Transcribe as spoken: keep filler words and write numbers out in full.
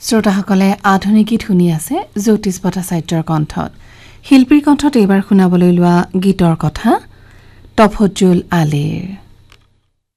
শ্ৰোতাসকলে আধুনিক গীত শুনি আছে জ্যোতিষ ভট্টাচাৰ্যৰ কণ্ঠত শিল্পীৰ কণ্ঠত এইবাৰ শুনাবলৈ লোৱা গীতৰ কথা তফজ্জুল আলীৰ